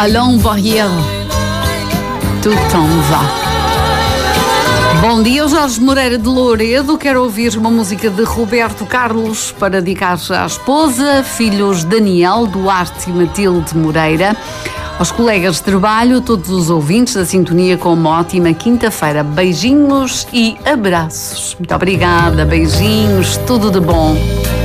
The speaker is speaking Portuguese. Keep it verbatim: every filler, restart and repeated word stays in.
Alain Barrière, Tout en va. Bom dia, Jorge Moreira de Louredo. Quero ouvir uma música de Roberto Carlos para dedicar à esposa, filhos Daniel, Duarte e Matilde Moreira, aos colegas de trabalho, todos os ouvintes da sintonia, com uma ótima quinta-feira. Beijinhos e abraços. Muito obrigada, beijinhos, tudo de bom.